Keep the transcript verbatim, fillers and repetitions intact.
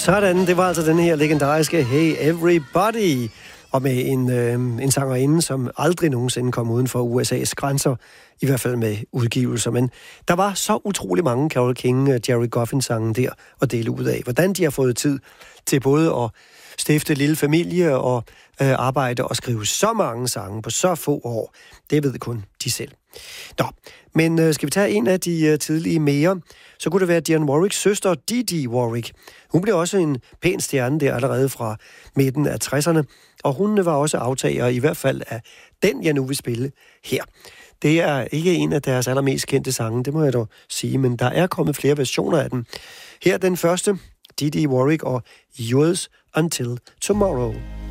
Sådan, det var altså den her legendariske Hey Everybody, og med en, øh, en sangerinde, som aldrig nogensinde kom uden for U S A's grænser, i hvert fald med udgivelser. Men der var så utrolig mange Carole King og Jerry Goffin-sange der at dele ud af. Hvordan de har fået tid til både at stifte lille familie og øh, arbejde og skrive så mange sange på så få år, det ved kun de selv. Nå, men øh, skal vi tage en af de øh, tidlige mere, så kunne det være Dionne Warwicks søster, Dee Warwick. Hun blev også en pæn stjerne der allerede fra midten af tresserne, og hun var også aftager i hvert fald af den, jeg nu vil spille her. Det er ikke en af deres allermest kendte sange, det må jeg dog sige, men der er kommet flere versioner af den. Her den første, Dee Warwick og Yours Until Tomorrow.